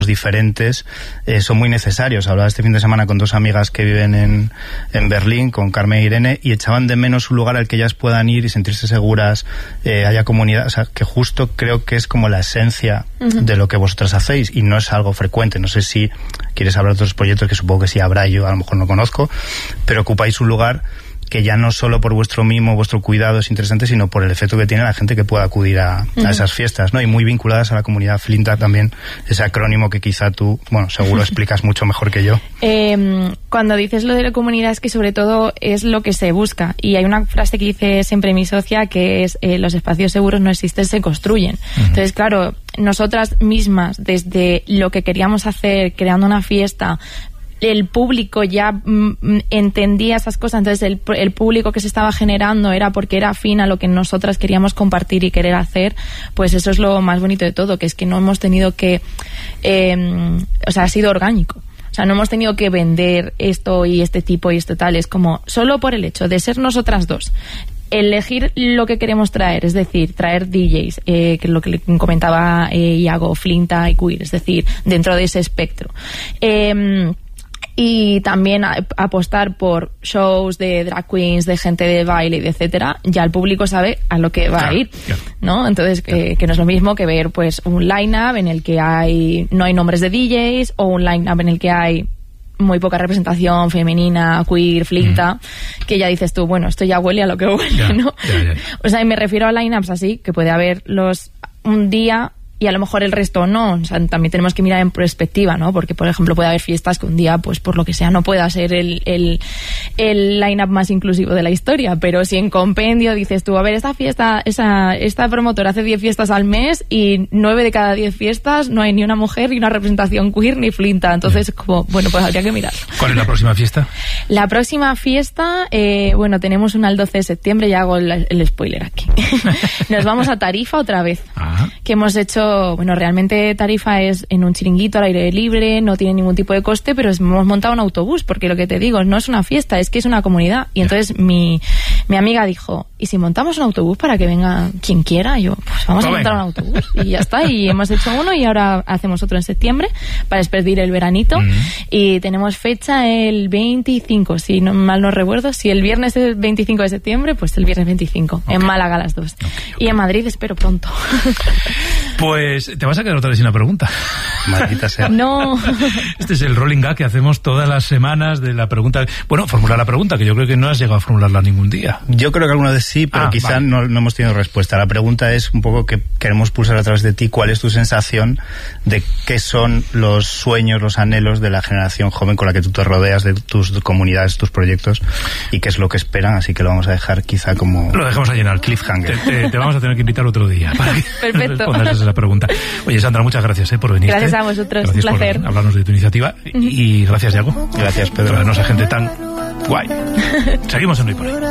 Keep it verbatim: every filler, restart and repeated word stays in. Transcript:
diferentes eh, son muy necesarios. Hablaba este fin de semana con dos amigas que viven en, en Berlín, con Carmen e Irene, y echaban de menos un lugar al que ellas puedan ir y sentirse seguras, eh, haya comunidad, o sea, que justo creo que es como la esencia uh-huh. de lo que vosotras hacéis, y no es algo frecuente. No sé si quieres hablar de otros proyectos, que supongo que sí habrá, yo a lo mejor no conozco, pero ocupáis un lugar que ya no solo por vuestro mimo, vuestro cuidado es interesante, sino por el efecto que tiene la gente que pueda acudir a, uh-huh. a esas fiestas, ¿no? Y muy vinculadas a la comunidad Flinta también, ese acrónimo que quizá tú, bueno, seguro explicas mucho mejor que yo. Eh, cuando dices lo de la comunidad, es que sobre todo es lo que se busca. Y hay una frase que dice siempre mi socia, que es eh, los espacios seguros no existen, se construyen. Uh-huh. Entonces, claro, nosotras mismas, desde lo que queríamos hacer, creando una fiesta, el público ya mm, entendía esas cosas, entonces el, el público que se estaba generando era porque era afín a lo que nosotras queríamos compartir y querer hacer. Pues eso es lo más bonito de todo, que es que no hemos tenido que eh, o sea, ha sido orgánico. O sea, no hemos tenido que vender esto y este tipo y este tal. Es como, solo por el hecho de ser nosotras dos, elegir lo que queremos traer, es decir, traer D Js, eh, que es lo que le comentaba eh, Iago, Flinta y Queer, es decir, dentro de ese espectro. Eh, y también a, apostar por shows de drag queens, de gente de baile, y de etcétera, ya el público sabe a lo que va claro, a ir, claro. ¿no? Entonces, claro. eh, que no es lo mismo que ver pues un line-up en el que hay no hay nombres de D Js, o un line-up en el que hay muy poca representación femenina, queer, Flinta, mm. que ya dices tú, bueno, esto ya huele a lo que huele, ya, ¿no? Ya, ya. O sea, y me refiero a line-ups así, que puede haber los un día y a lo mejor el resto no. O sea, también tenemos que mirar en perspectiva, ¿no? Porque, por ejemplo, puede haber fiestas que un día, pues por lo que sea, no pueda ser el, el, el line-up más inclusivo de la historia, pero si en compendio dices tú, a ver, esta fiesta, esa, esta promotora hace diez fiestas al mes y nueve de cada diez fiestas no hay ni una mujer, ni una representación queer, ni Flinta. Entonces, como, bueno, pues habría que mirar. ¿Cuál es la próxima fiesta? La próxima fiesta, eh, bueno, tenemos una el doce de septiembre, ya hago el, el spoiler aquí. Nos vamos a Tarifa otra vez, Ajá. que hemos hecho. Bueno, realmente Tarifa es en un chiringuito al aire libre, no tiene ningún tipo de coste, pero hemos montado un autobús, porque lo que te digo, no es una fiesta, es que es una comunidad. Y entonces mi, mi amiga dijo, ¿y si montamos un autobús para que venga quien quiera? Y yo, pues vamos a montar un autobús. Y ya está, y hemos hecho uno y ahora hacemos otro en septiembre para despedir el veranito. Mm. Y tenemos fecha el veinticinco, si no mal no recuerdo, si el viernes es el veinticinco de septiembre, pues el viernes veinticinco, okay. en Málaga las dos. Okay, okay. Y en Madrid espero pronto. Pues te vas a quedar otra vez sin la pregunta. Maldita sea. No. Este es el rolling gag que hacemos todas las semanas de la pregunta. Bueno, formular la pregunta, que yo creo que no has llegado a formularla ningún día. Yo creo que alguna vez sí, pero ah, quizá vale. no, no hemos tenido respuesta. La pregunta es un poco que queremos pulsar a través de ti. ¿Cuál es tu sensación de qué son los sueños, los anhelos de la generación joven con la que tú te rodeas, de tus comunidades, tus proyectos, y qué es lo que esperan? Así que lo vamos a dejar quizá como... Lo dejamos allí en el cliffhanger. Te, te, te vamos a tener que invitar otro día para que Perfecto. respondas esa pregunta. Oye, Sandra, muchas gracias eh, por venir. Gracias a vosotros, gracias un placer. Por hablarnos de tu iniciativa. Uh-huh. Y gracias, Iago. Gracias, Pedro. Por traernos a gente tan guay. Seguimos en Ripoll.